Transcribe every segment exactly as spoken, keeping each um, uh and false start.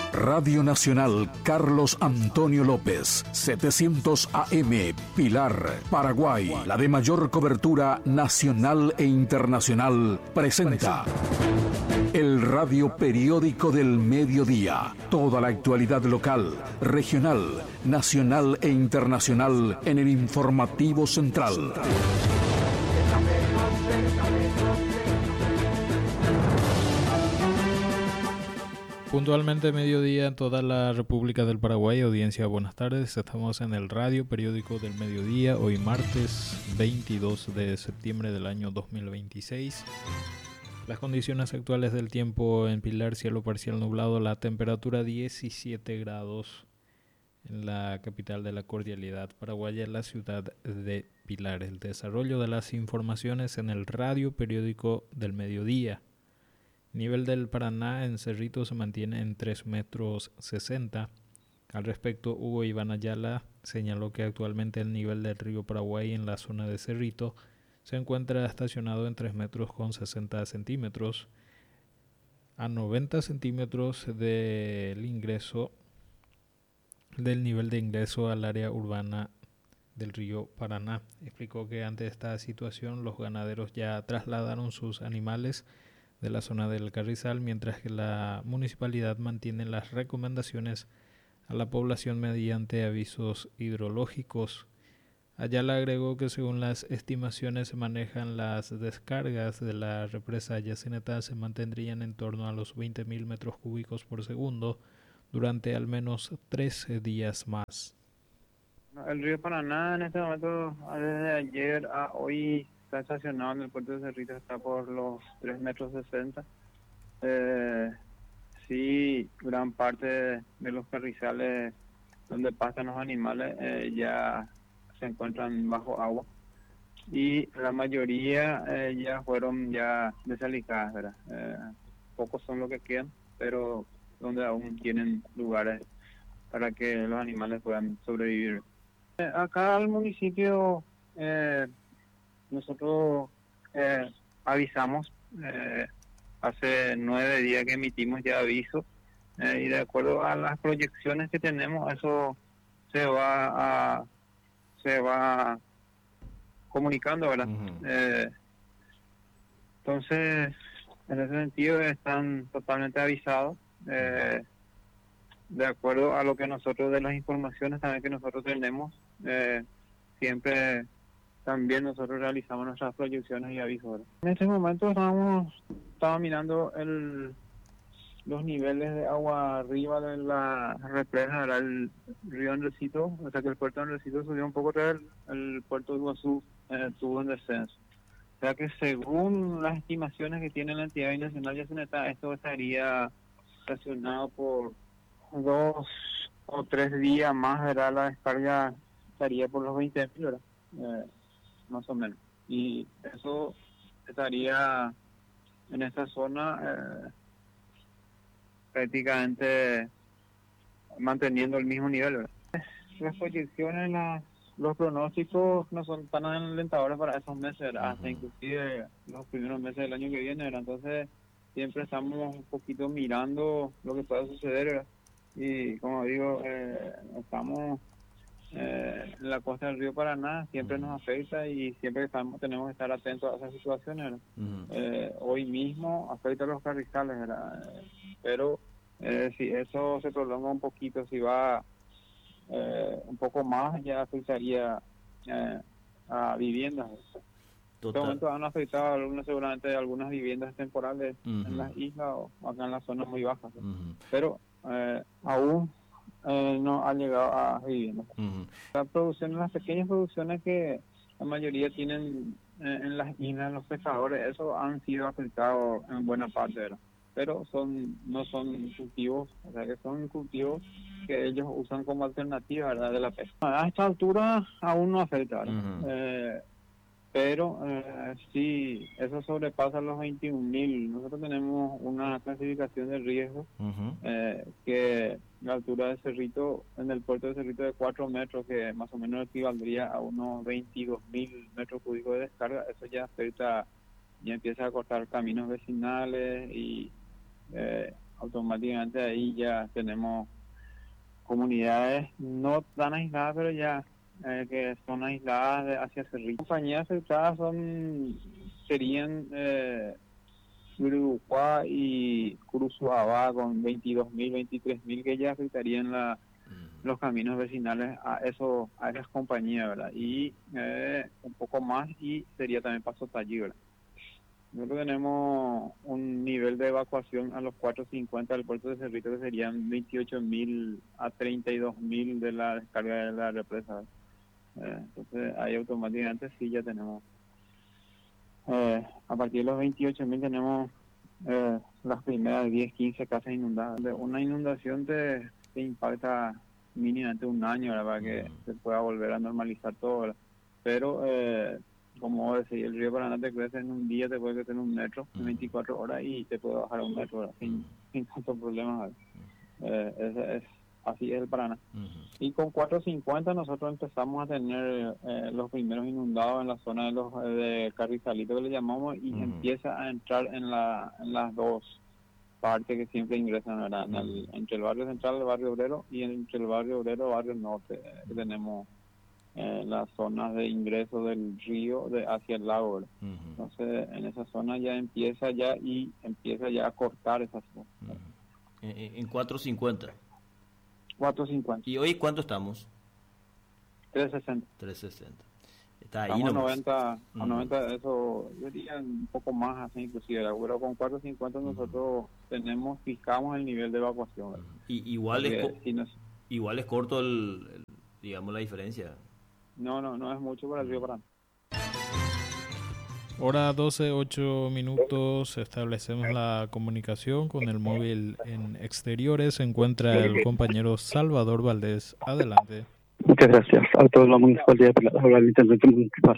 Radio Nacional Carlos Antonio López, setecientos A M, Pilar, Paraguay. La de mayor cobertura nacional e internacional presenta el radio periódico del mediodía. Toda la actualidad local, regional, nacional e internacional en el informativo central. Puntualmente mediodía en toda la República del Paraguay. Audiencia, buenas tardes. Estamos en el radio periódico del mediodía, hoy martes veintidós de septiembre del año dos mil veintiséis. Las condiciones actuales del tiempo en Pilar: cielo parcial nublado, la temperatura diecisiete grados en la capital de la cordialidad paraguaya, la ciudad de Pilar. El desarrollo de las informaciones en el radio periódico del mediodía. Nivel del Paraná en Cerrito se mantiene en tres metros sesenta. Al respecto, Hugo Iván Ayala señaló que actualmente el nivel del río Paraguay en la zona de Cerrito se encuentra estacionado en tres metros con sesenta centímetros, a noventa centímetros del ingreso del nivel de ingreso al área urbana del río Paraná. Explicó que ante esta situación los ganaderos ya trasladaron sus animales de la zona del Carrizal, mientras que la municipalidad mantiene las recomendaciones a la población mediante avisos hidrológicos. Ayala agregó que según las estimaciones se manejan, las descargas de la represa Yacineta se mantendrían en torno a los veinte mil metros cúbicos por segundo durante al menos tres días más. El río Paraná en este momento, desde ayer a hoy, está estacionado en el puerto de Cerrito, está por los tres metros sesenta. Eh, sí, gran parte de los carrizales donde pasan los animales eh, ya se encuentran bajo agua, y la mayoría eh, ya fueron ya desalijadas, ¿verdad? Eh, pocos son los que quedan, pero donde aún tienen lugares para que los animales puedan sobrevivir. Eh, acá al municipio eh, nosotros eh, avisamos, eh, hace nueve días que emitimos ya aviso, eh, y de acuerdo a las proyecciones que tenemos, eso se va a se va comunicando, ¿verdad? Uh-huh. Eh, entonces, en ese sentido están totalmente avisados, eh, de acuerdo a lo que nosotros, de las informaciones también que nosotros tenemos, eh, siempre también nosotros realizamos nuestras proyecciones y avisos, ¿verdad? En este momento estamos, estamos mirando el, los niveles de agua arriba de la represa, ¿verdad? El río Andresito, o sea que el puerto de Andresito subió un poco, el, el puerto de Iguazú eh, tuvo un descenso. O sea que según las estimaciones que tiene la entidad binacional Yacineta, esto estaría estacionado por dos o tres días más, ¿verdad? La descarga estaría por los veinte mil, ¿verdad? Eh, más o menos. Y eso estaría en esta zona eh, prácticamente manteniendo el mismo nivel, ¿verdad? Las proyecciones, las, los pronósticos no son tan alentadores para esos meses, ¿verdad? Hasta inclusive los primeros meses del año que viene, ¿verdad? Entonces siempre estamos un poquito mirando lo que pueda suceder, ¿verdad? Y como digo, eh, estamos eh, en la costa del río Paraná, siempre uh-huh. nos afecta, y siempre estamos, tenemos que estar atentos a esas situaciones, ¿verdad? Uh-huh. Eh, hoy mismo afecta a los carrizales, ¿verdad? Eh, pero eh, si eso se prolonga un poquito, si va eh, un poco más, ya afectaría eh, a viviendas. En este momento han afectado algunas, seguramente algunas viviendas temporales uh-huh. en las islas o acá en las zonas muy bajas, uh-huh. pero eh, aún eh, no ha llegado a viviendas. Uh-huh. La producción, las pequeñas producciones que la mayoría tienen eh, en las islas, los pescadores, eso han sido afectados en buena parte, ¿verdad? Pero son no son cultivos, o sea que son cultivos que ellos usan como alternativa, ¿verdad?, de la pesca. A esta altura aún no afecta, ¿verdad? Uh-huh. eh, pero eh, sí, eso sobrepasa los veintiún mil. Nosotros tenemos una clasificación de riesgo uh-huh. eh, que la altura de Cerrito, en el puerto de Cerrito, de cuatro metros, que más o menos equivaldría a unos veintidós mil metros cúbicos de descarga. Eso ya afecta, ya empieza a cortar caminos vecinales y eh, automáticamente ahí ya tenemos comunidades no tan aisladas, pero ya eh, que son aisladas de, hacia Cerrito. Compañías afectadas son, serían eh, Uruguay y Cruzuabá con veintidós mil, veintitrés mil, que ya afectarían la, los caminos vecinales a eso, a esas compañías, ¿verdad? Y eh, un poco más, y sería también Paso Tallí, ¿verdad? Nosotros tenemos un nivel de evacuación a los cuatrocientos cincuenta del puerto de Cerrito, que serían veintiocho mil a treinta y dos mil de la descarga de la represa. Eh, entonces ahí automáticamente sí ya tenemos, eh, a partir de los veintiocho mil tenemos eh, las primeras diez, quince casas inundadas. De una inundación te, te impacta mínimamente un año, ¿verdad? Para que se pueda volver a normalizar todo, ¿verdad? Pero eh, como decía, el río Paraná te crece en un día, te puede crecer un metro en veinticuatro horas y te puede bajar a un metro, ¿verdad? Sin, sin tantos problemas. Eh, es, es, así es el Paraná. Uh-huh. Y con cuatrocientos cincuenta nosotros empezamos a tener eh, los primeros inundados en la zona de los de Carrizalito, que le llamamos, y uh-huh. empieza a entrar en, la, en las dos partes que siempre ingresan, ¿verdad? Uh-huh. En el, entre el barrio central, el barrio obrero, y entre el barrio obrero, el barrio norte, eh, que tenemos Eh, las zonas de ingreso del río de hacia el lago, ¿verdad? Uh-huh. Entonces en esa zona ya empieza ya y empieza ya a cortar esa zona. Uh-huh. En, en cuatrocientos cincuenta. cuatrocientos cincuenta. ¿Y hoy cuánto estamos? trescientos sesenta. trescientos sesenta. Está ahí Estamos nomás. noventa, Uh-huh. a noventa, eso yo diría un poco más así inclusive, pero con cuatrocientos cincuenta uh-huh. nosotros tenemos, fijamos el nivel de evacuación, ¿verdad? Y igual es, co- si nos... igual es corto el, el, digamos, la diferencia. No, no, no es mucho para el río Paraná. Hora doce, ocho minutos, establecemos la comunicación con el móvil en exteriores. Se encuentra el compañero Salvador Valdés. Adelante. Muchas gracias. A toda la municipalidad de Pilar, ahora el intendente municipal.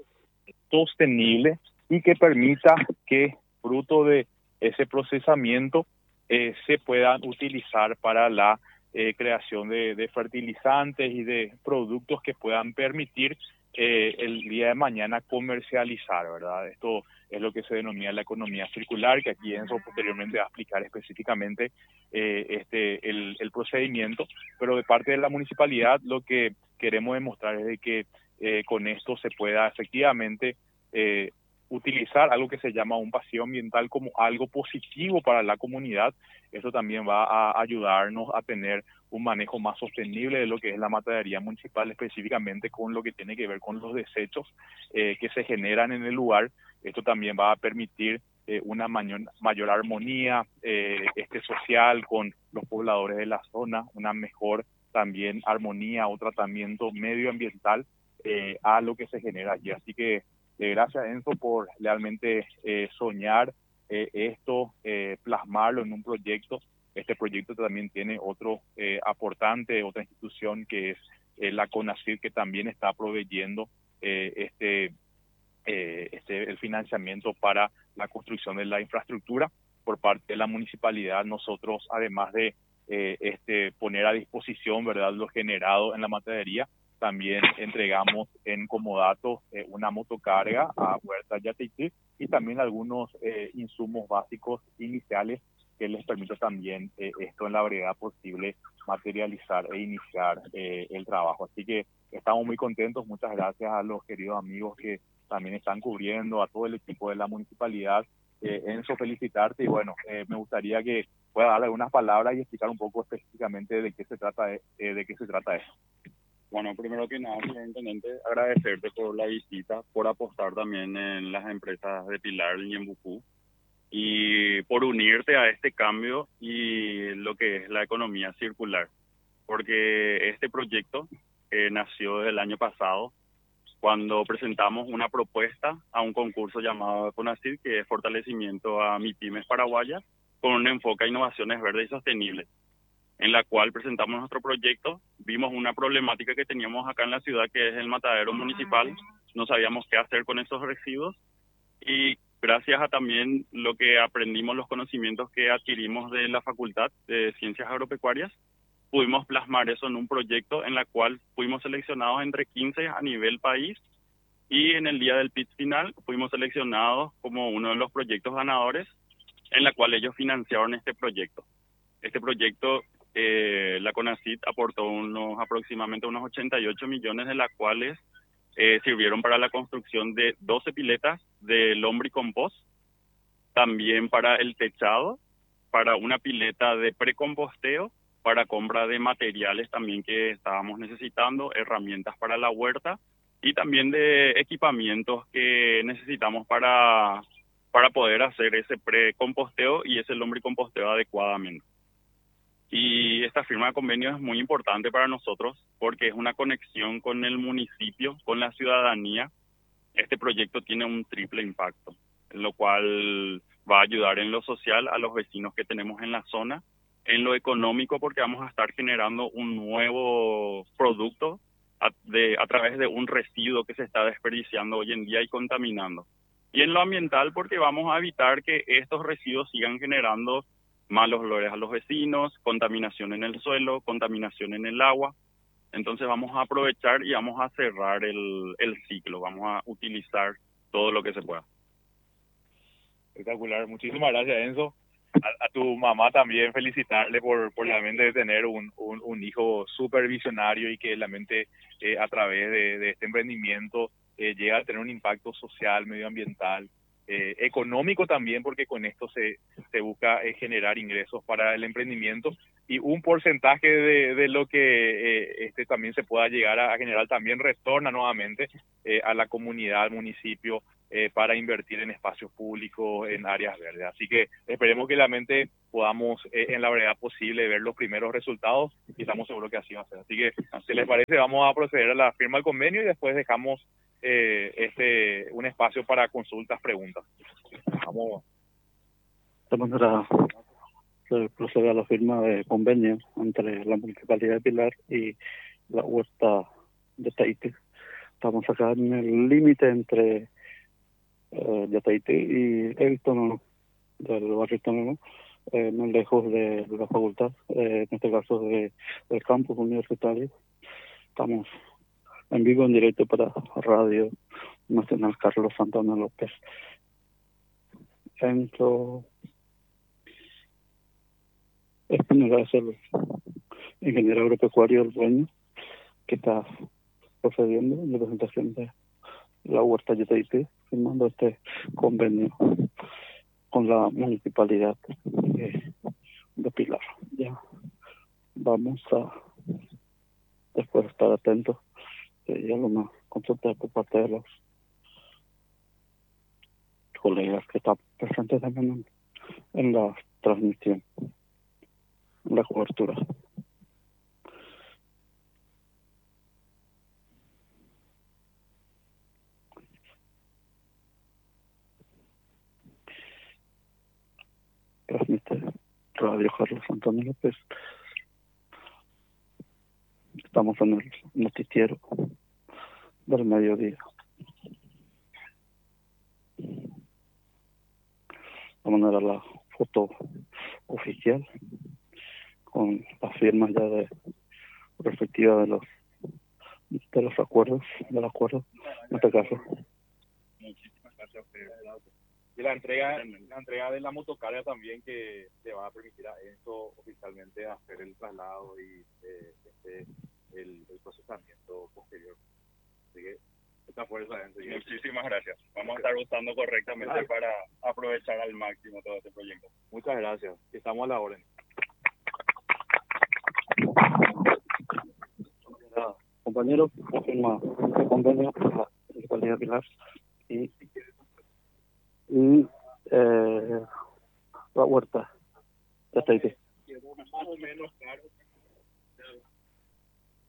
Sostenible y que permita que, fruto de ese procesamiento, eh, se puedan utilizar para la Eh, creación de, de fertilizantes y de productos que puedan permitir eh, el día de mañana comercializar, ¿verdad? Esto es lo que se denomina la economía circular, que aquí Enzo posteriormente va a explicar específicamente eh, este el, el procedimiento, pero de parte de la municipalidad lo que queremos demostrar es de que eh, con esto se pueda efectivamente eh, utilizar algo que se llama un paseo ambiental como algo positivo para la comunidad. Eso también va a ayudarnos a tener un manejo más sostenible de lo que es la materia municipal, específicamente con lo que tiene que ver con los desechos eh, que se generan en el lugar. Esto también va a permitir eh, una mayor, mayor armonía eh, este social con los pobladores de la zona, una mejor también armonía o tratamiento medioambiental eh, a lo que se genera allí. Así que Eh, gracias, Enzo, por realmente eh, soñar eh, esto, eh, plasmarlo en un proyecto. Este proyecto también tiene otro eh, aportante, otra institución que es eh, la CONACYT, que también está proveyendo eh, este, eh, este el financiamiento para la construcción de la infraestructura por parte de la municipalidad. Nosotros, además de eh, este poner a disposición, ¿verdad?, lo generado en la materia, también entregamos en comodato eh, una motocarga a Huerta Yateití y también algunos eh, insumos básicos iniciales que les permiten también eh, esto en la brevedad posible materializar e iniciar eh, el trabajo. Así que estamos muy contentos. Muchas gracias a los queridos amigos que también están cubriendo, a todo el equipo de la municipalidad. Eh, Enzo, felicitarte y bueno, eh, me gustaría que pueda dar algunas palabras y explicar un poco específicamente de qué se trata de, eh, de qué se trata eso. Bueno, primero que nada, señor intendente, agradecerte por la visita, por apostar también en las empresas de Pilar y Ñembucú y por unirte a este cambio y lo que es la economía circular. Porque este proyecto eh, nació del año pasado cuando presentamos una propuesta a un concurso llamado CONACYT, que es Fortalecimiento a MIPYMES Paraguayas, con un enfoque a innovaciones verdes y sostenibles, en la cual presentamos nuestro proyecto. Vimos una problemática que teníamos acá en la ciudad, que es el matadero municipal. No sabíamos qué hacer con esos residuos y gracias a también lo que aprendimos, los conocimientos que adquirimos de la Facultad de Ciencias Agropecuarias, pudimos plasmar eso en un proyecto en la cual fuimos seleccionados entre quince a nivel país y en el día del pitch final fuimos seleccionados como uno de los proyectos ganadores, en la cual ellos financiaron este proyecto. Este proyecto, eh, la CONACYT aportó unos aproximadamente unos ochenta y ocho millones, de las cuales eh, sirvieron para la construcción de doce piletas de lombricompost, también para el techado, para una pileta de precomposteo, para compra de materiales también que estábamos necesitando, herramientas para la huerta y también de equipamientos que necesitamos para, para poder hacer ese precomposteo y ese lombricomposteo adecuadamente. Y esta firma de convenio es muy importante para nosotros porque es una conexión con el municipio, con la ciudadanía. Este proyecto tiene un triple impacto, en lo cual va a ayudar en lo social a los vecinos que tenemos en la zona, en lo económico porque vamos a estar generando un nuevo producto a, de, a través de un residuo que se está desperdiciando hoy en día y contaminando. Y en lo ambiental porque vamos a evitar que estos residuos sigan generando malos olores a los vecinos, contaminación en el suelo, contaminación en el agua. Entonces vamos a aprovechar y vamos a cerrar el, el ciclo, vamos a utilizar todo lo que se pueda. Espectacular, muchísimas gracias, Enzo. A, a tu mamá también felicitarle por, por la mente de tener un, un, un hijo súper visionario y que la mente eh, a través de, de este emprendimiento eh, llega a tener un impacto social, medioambiental, eh, económico también, porque con esto se, se busca eh, generar ingresos para el emprendimiento y un porcentaje de, de lo que eh, este también se pueda llegar a generar también retorna nuevamente eh, a la comunidad, al municipio, Eh, para invertir en espacios públicos, en áreas verdes. Así que esperemos que la mente podamos, eh, en la brevedad posible, ver los primeros resultados y estamos seguros que así va a ser. Así que, si les parece, vamos a proceder a la firma del convenio y después dejamos eh, este un espacio para consultas, preguntas. Vamos. De manera se procede a la firma de convenio entre la Municipalidad de Pilar y la huerta de Tahití. Estamos acá en el límite entre Eh, de Tahití y Elton, del barrio Elton, eh, no lejos de la facultad, eh, en este caso de, del campus universitario. Estamos en vivo, en directo para Radio Nacional Carlos Antonio López. Enzo Espinola es el ingeniero agropecuario, el dueño, que está procediendo en representación de la huerta de Tahití, firmando este convenio con la municipalidad de, de Pilar. Ya vamos a después estar atentos que haya alguna consulta por parte de los colegas que están presentes también en, en la transmisión, en la cobertura. Transmite Radio Carlos Antonio López. Estamos en el noticiero del mediodía. De manera la foto oficial con las firmas ya de respectiva de los de los acuerdos, del acuerdo, en este caso. Muchísimas gracias a ustedes. Y la entrega, la entrega de la motocarga también, que le va a permitir a esto oficialmente hacer el traslado y eh, este, el, el procesamiento posterior. Así que esta fuerza. Muchísimas gracias. Vamos a estar usando correctamente Ay. para aprovechar al máximo todo este proyecto. Muchas gracias. Estamos a la orden. Compañeros, firma este convenio por la Municipalidad de Pilar y y eh, la huerta de Tahití. Más o menos claro.